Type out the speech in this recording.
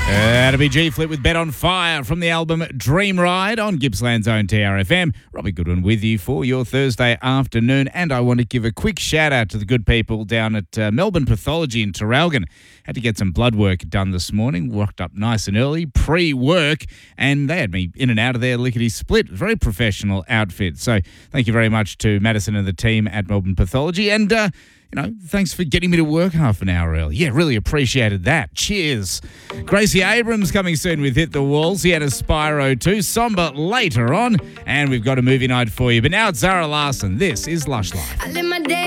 That'll be G Flip with Bet on Fire from the album Dream Ride on Gippsland's own TRFM. Robbie Goodwin with you for your Thursday afternoon. And I want to give a quick shout out to the good people down at Melbourne Pathology in Traralgon. Had to get some blood work done this morning. Walked up nice and early, pre-work, and they had me in and out of their lickety-split. Very professional outfit. So thank you very much to Madison and the team at Melbourne Pathology. And, thanks for getting me to work half an hour early. Yeah, really appreciated that. Cheers. Gracie Abrams coming soon with Hit the Walls. He had a Spyro too. Somber later on. And we've got a movie night for you. But now it's Zara Larsson. This is Lush Life. I live my day